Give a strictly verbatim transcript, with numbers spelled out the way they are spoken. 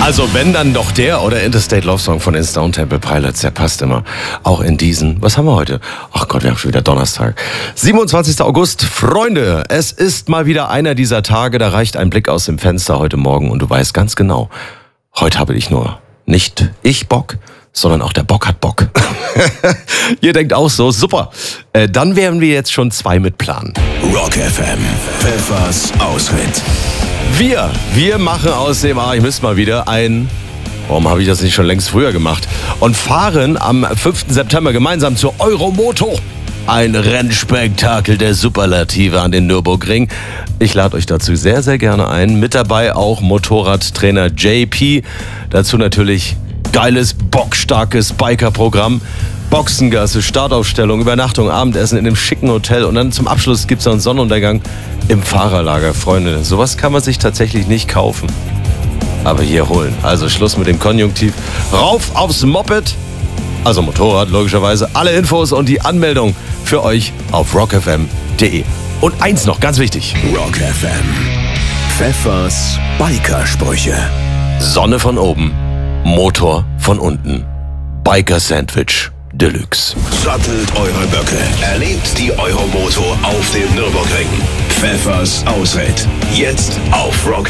Also wenn dann doch der oder Interstate Love Song von den Stone Temple Pilots, der passt immer. Auch in diesen, was haben wir heute? Ach Gott, wir haben schon wieder Donnerstag. siebenundzwanzigster August, Freunde, es ist mal wieder einer dieser Tage, da reicht ein Blick aus dem Fenster heute Morgen und du weißt ganz genau, heute habe ich nur nicht ich Bock, sondern auch der Bock hat Bock. Ihr denkt auch so, super. Äh, dann wären wir jetzt schon zwei mit Plan. Rock F M, Pfeffers Ausritt. Wir, wir machen aus dem, ah, ich müsste mal wieder ein, warum habe ich das nicht schon längst früher gemacht, und fahren am fünften September gemeinsam zur Euromoto. Ein Rennspektakel der Superlative an den Nürburgring. Ich lade euch dazu sehr, sehr gerne ein. Mit dabei auch Motorradtrainer J P. Dazu natürlich geiles, bockstarkes Biker-Programm. Boxengasse, Startaufstellung, Übernachtung, Abendessen in einem schicken Hotel und dann zum Abschluss gibt es noch einen Sonnenuntergang im Fahrerlager. Freunde, sowas kann man sich tatsächlich nicht kaufen, aber hier holen. Also Schluss mit dem Konjunktiv. Rauf aufs Moped, also Motorrad logischerweise. Alle Infos und die Anmeldung für euch auf rock f m punkt d e. Und eins noch, ganz wichtig. Rock F M, Pfeffers Biker-Sprüche. Sonne von oben, Motor von unten. Biker-Sandwich Deluxe. Sattelt eure Böcke. Erlebt die Euromoto auf dem Nürburgring. Pfeffers Ausritt. Jetzt auf Rock